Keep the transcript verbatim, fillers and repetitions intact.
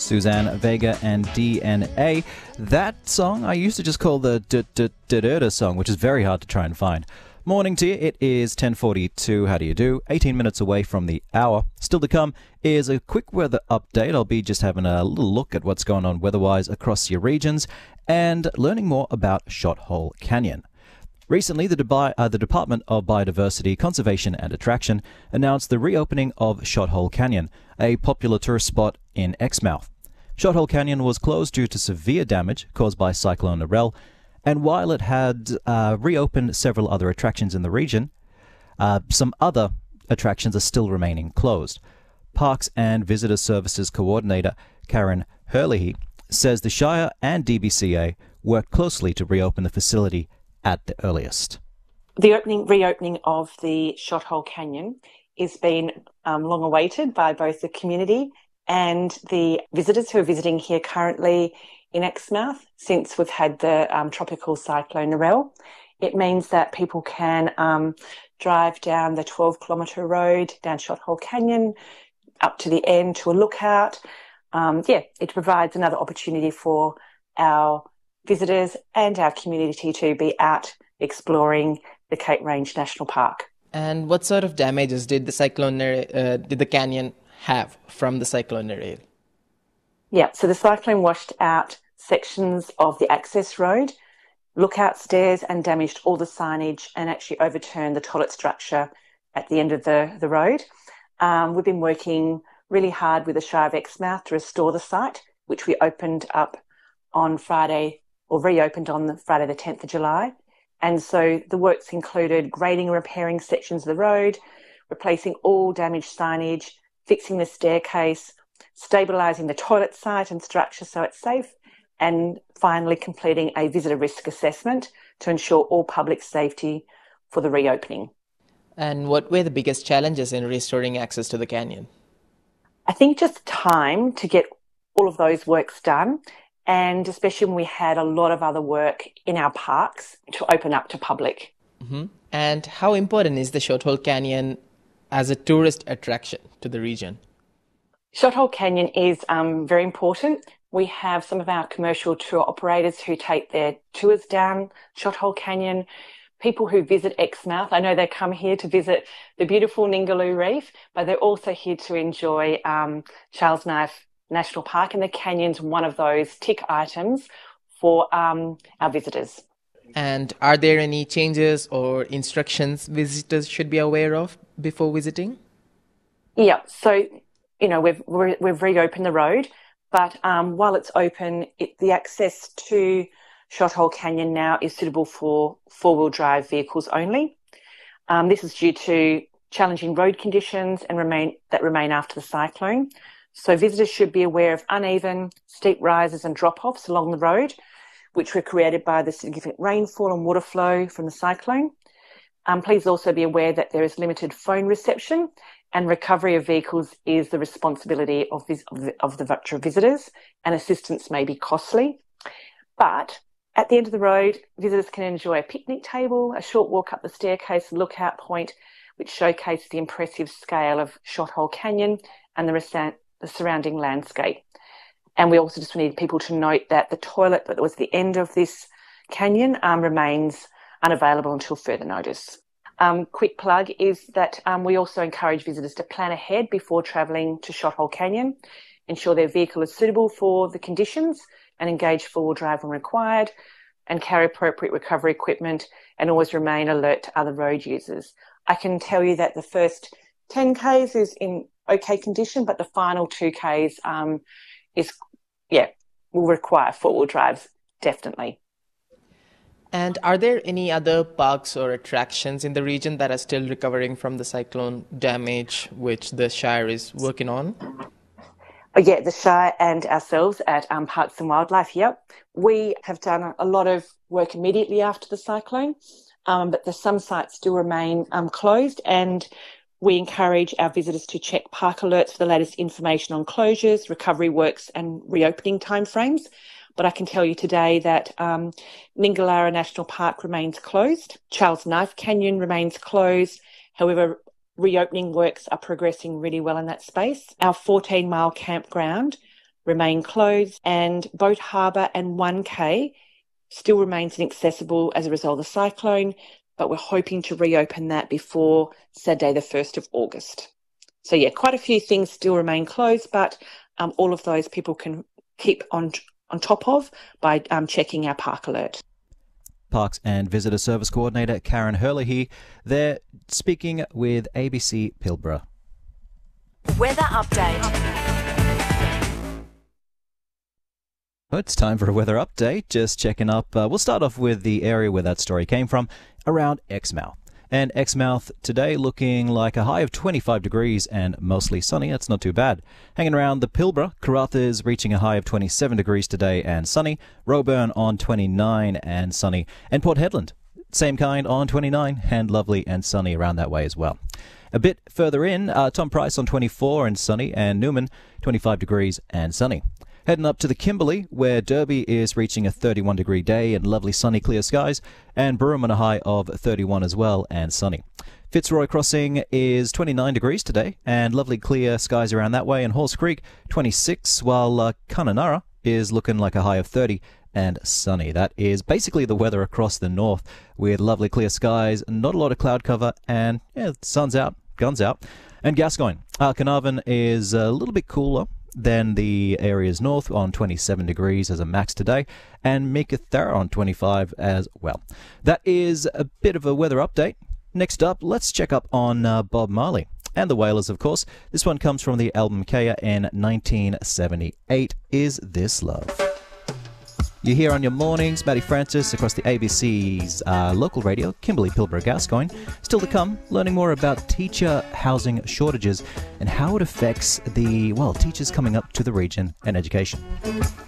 Suzanne Vega and D N A. That song I used to just call the D-D-D-D-D song, which is very hard to try and find. Morning to you, it is ten forty-two, how do you do? eighteen minutes away from the hour. Still to come is a quick weather update. I'll be just having a little look at what's going on weather-wise across your regions and learning more about Shothole Canyon. Recently, the, Dubai, uh, the Department of Biodiversity, Conservation and Attraction announced the reopening of Shothole Canyon, a popular tourist spot in Exmouth. Shothole Canyon was closed due to severe damage caused by Cyclone Narelle, and while it had uh, reopened several other attractions in the region, uh, some other attractions are still remaining closed. Parks and Visitor Services Coordinator Karen Herlihy says the Shire and D B C A worked closely to reopen the facility at the earliest. The opening, reopening of the Shothole Canyon is being um, long awaited by both the community and the visitors who are visiting here currently in Exmouth since we've had the um, tropical cyclone Narelle. It means that people can um, drive down the twelve kilometre road down Shothole Canyon up to the end to a lookout. Um, yeah, it provides another opportunity for our visitors and our community to be out exploring the Cape Range National Park. And what sort of damages did the cyclone uh, did the canyon have from the cyclone Narelle? Yeah, so the cyclone washed out sections of the access road, lookout stairs, and damaged all the signage and actually overturned the toilet structure at the end of the, the road. Um, we've been working really hard with the Shire of Exmouth to restore the site, which we opened up on Friday, or reopened on the Friday the tenth of July. And so the works included grading and repairing sections of the road, replacing all damaged signage, fixing the staircase, stabilising the toilet site and structure so it's safe, and finally completing a visitor risk assessment to ensure all public safety for the reopening. And what were the biggest challenges in restoring access to the canyon? I think just time to get all of those works done, and especially when we had a lot of other work in our parks to open up to public. Mm-hmm. And how important is the Shothole Canyon as a tourist attraction to the region? Shothole Canyon is um, very important. We have some of our commercial tour operators who take their tours down Shothole Canyon. People who visit Exmouth, I know they come here to visit the beautiful Ningaloo Reef, but they're also here to enjoy um, Charles Knife National Park, and the canyon's one of those tick items for um, our visitors. And are there any changes or instructions visitors should be aware of before visiting? Yeah, so, you know, we've we've reopened the road, but um, while it's open, it, the access to Shothole Canyon now is suitable for four-wheel drive vehicles only. Um, this is due to challenging road conditions and remain that remain after the cyclone. So visitors should be aware of uneven, steep rises and drop-offs along the road, which were created by the significant rainfall and water flow from the cyclone. Um, please also be aware that there is limited phone reception, and recovery of vehicles is the responsibility of, vis- of, the, of the visitors, and assistance may be costly. But at the end of the road, visitors can enjoy a picnic table, a short walk up the staircase and lookout point, which showcases the impressive scale of Shothole Canyon and the resent the surrounding landscape. And we also just need people to note that the toilet that was the end of this canyon um, remains unavailable until further notice. Um, quick plug is that um, we also encourage visitors to plan ahead before travelling to Shothole Canyon, ensure their vehicle is suitable for the conditions and engage four-wheel drive when required, and carry appropriate recovery equipment, and always remain alert to other road users. I can tell you that the first ten kays is in okay condition, but the final two kays um, is, yeah, will require four-wheel drives, definitely. And are there any other parks or attractions in the region that are still recovering from the cyclone damage, which the Shire is working on? Oh, yeah, the Shire and ourselves at um, Parks and Wildlife, yep. We have done a lot of work immediately after the cyclone, um, but the, some sites still remain um, closed, and we encourage our visitors to check park alerts for the latest information on closures, recovery works and reopening timeframes. But I can tell you today that um, Ningalara National Park remains closed. Charles Knife Canyon remains closed. However, reopening works are progressing really well in that space. Our fourteen mile campground remain closed, and Boat Harbour and one K still remains inaccessible as a result of the cyclone, but we're hoping to reopen that before Saturday the first of August. So yeah, quite a few things still remain closed, but um, all of those people can keep on on top of by um, checking our park alert. Parks and Visitor Service Coordinator Karen Herlihy there speaking with A B C Pilbara. Weather update. It's time for a weather update. Just checking up. Uh, we'll start off with the area where that story came from, around Exmouth. And Exmouth today looking like a high of twenty-five degrees and mostly sunny. That's not too bad. Hanging around the Pilbara, Karratha's reaching a high of twenty-seven degrees today and sunny. Roebourne on twenty-nine and sunny. And Port Hedland, same kind on twenty-nine and lovely and sunny around that way as well. A bit further in, uh, Tom Price on twenty-four and sunny, and Newman twenty-five degrees and sunny. Heading up to the Kimberley, where Derby is reaching a thirty-one degree day and lovely sunny clear skies, and Broome on a high of thirty-one as well and sunny. Fitzroy Crossing is twenty-nine degrees today and lovely clear skies around that way, and Halls Creek twenty-six, while uh, Kununurra is looking like a high of thirty and sunny. That is basically the weather across the north, with lovely clear skies, not a lot of cloud cover, and yeah, sun's out, guns out. And Gascoyne, uh, Carnarvon is a little bit cooler than the areas north on twenty-seven degrees as a max today, and Meekatharra on twenty-five as well. That is a bit of a weather update. Next up, let's check up on uh, Bob Marley and the Wailers, of course. This one comes from the album Kea in nineteen seventy-eight, Is This Love? You hear on your mornings, Matty Francis across the A B C's uh, local radio, Kimberley, Pilbara, Gascoyne. Still to come, learning more about teacher housing shortages and how it affects the, well, teachers coming up to the region and education.